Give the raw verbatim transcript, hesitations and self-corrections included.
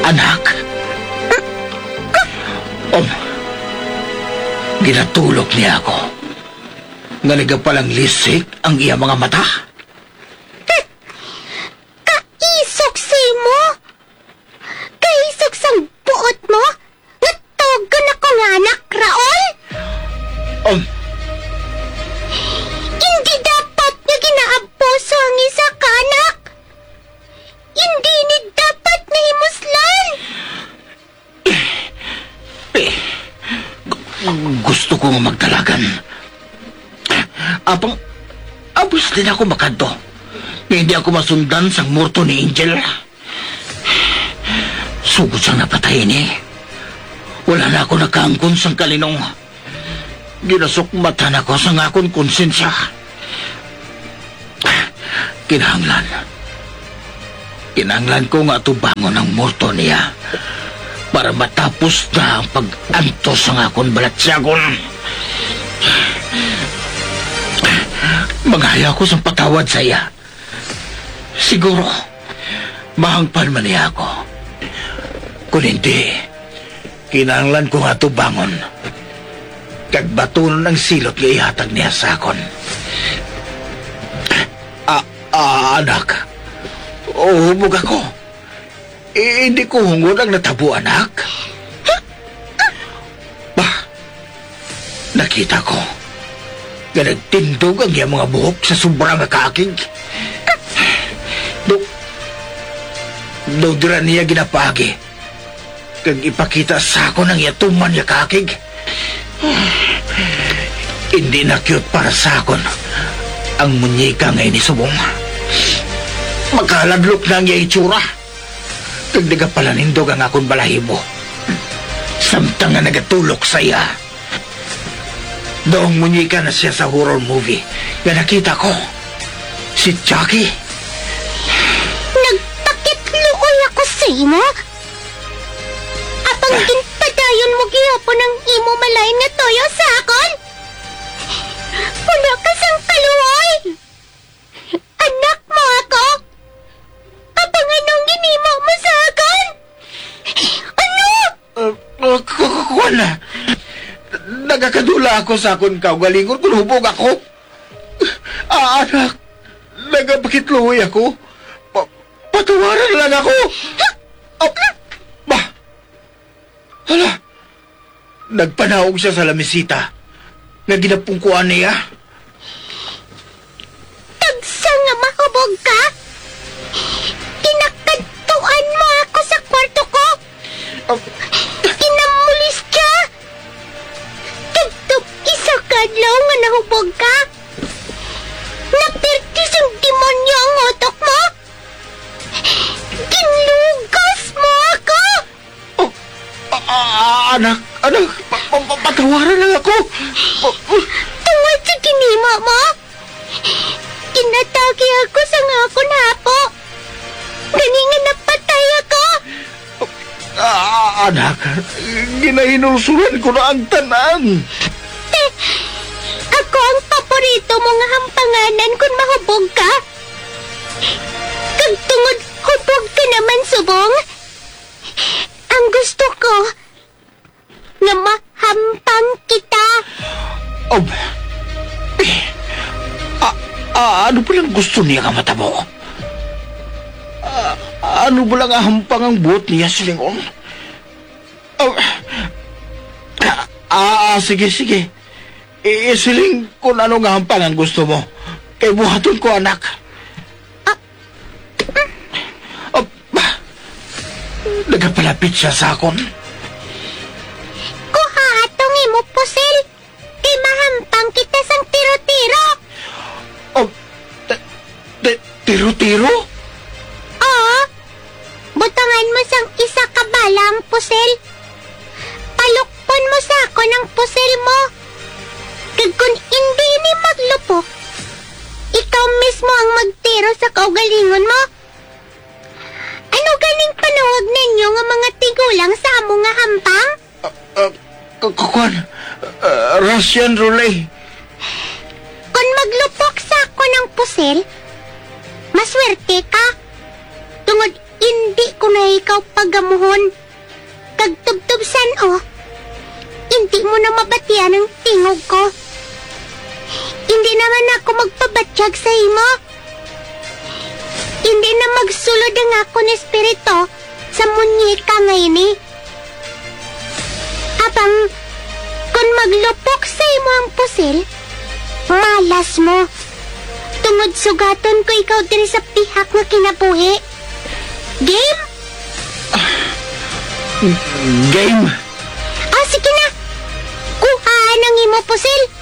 Anak? Om, ginatulog niya ako. Nga palang lisik ang iya mga mata. Kaisok si mo? Kaisok sang buot mo? Natugan ako nga anak, Raul? Om, Hindi dapat nga ginaabuso ang isa ka, anak. Hindi ni dapat na himuslan. eh, gu- gusto ko nga magdalagan. Apang, abos din ako makadto. Hindi ako masundan sang morto ni Angel. Sugod siyang napatayin eh. Wala na ako nakaangkon sang kalinong. Ginasukmatan ako sa ngakon konsensya. Kinahanglan. Kinahanglan ko nga tubangon ang morto niya para matapos na ang pag-antos sa ngakon balatsyagon. Magaya ko sa patawad sa iya. Siguro, mahangpan man niya ako. Kung hindi, kinahanglan ko nga tubangon. Kagbatunon ng silot nga ihatag niya sa akon. Ah, ah, anak. Uhubog ako. Eh, hindi ko hungod ang natabo, anak. Bah, nakita ko nga nagtindog ang iyang mga buhok sa sobrang kakig. Do, do dira niya ginapagi. Kag ipakita sa ako ng yatuman niya kakig. Hindi na cute para sa akon ang munyika ngayon ni Subong. Makaladlok na ang iya itsura. Kag nagapalanindog ang akong balahibo. Samtang nga nagatulok sa iya. Doong munyika na siya sa horror movie nga nakita ko. Si Chucky. Nagpakitluoy ako sa imo? Apang ginpadayon mo gihapon ang imo malain nga toyo sa akon? Wala ka sang kaluoy! Anak mo ako? Apang anong ginimo mo sa akon? Ano? Uh, Kukuha na. Nagakadula ako sa akon kaugalingon kung hubog ako. Ah, anak. Nagapakitluhoy ako. Pa patawaran lang ako. Oh, bah. Hala. Nagpanahog siya sa lamisita. Nga ginapungkuan niya. Tagsa nga mahubog ka? Kinakadtuan mo ako sa kwarto ko? Oh, Kinamulis ka? Tugtog isa kadlaw nga nahubog ka? Napirtis ang demonyo ang utok mo? Ginlugas mo ako? oh, ah, ah, anak, anak, pa pa pa patawaran lang ako. Oh, oh. Tungod sa ginima mo? Kinatagi ako sa ngakon hapo. Gani nga napatay ako. Ah, anak, ginahinulsuran ko na ang tanan. Eh, ako ang paborito mo nga hampanganan kung mahubog ka. Kag tungod hubog ka naman, Subong. Ang gusto ko, nga mahampang kita. Oh, eh, ah, ah, ano palang gusto niya ka matabo? Ah, ano ba lang ahampang ang buot niya, Silingong? Oh, ah, ah, sige, sige. Eh, Siling, kung ano nga hampang ang gusto mo. Kay buhaton ko, anak. Oh, bah, nagapalapit siya sa akon. Kuha atong imo pusil. Kay mahampang kita sang tiro-tiro. Oh, t- t- tiro-tiro? Oo. Butangan mo sang isa ka balang pusil. Palukpon mo sa ako ng pusil mo. Kag kung hindi ni maglupok, ikaw mismo ang magtiro sa kaugalingon mo. Ano ganing panawag ninyo nga mga tigulang sa amo nga hampang? Uh, Kukuan, uh, Russian roulette. Kung maglupok sa ako ng pusil, maswerte ka. Tungod hindi ko na ikaw pagamuhon. Kag tubtubsan o, hindi mo na mabatian ang tingog ko. Hindi naman ako magpabatsyag sa imo. Hindi na magsulod ang ako ni espiritu sa munyeka ngayon eh. Abang, kung maglupok sa imo ang pusil, malas mo. Tungod sugaton ko ikaw diri sa pihak nga kinabuhi. Game? Game? Ah, sige na. Kuhaan ang imo pusil.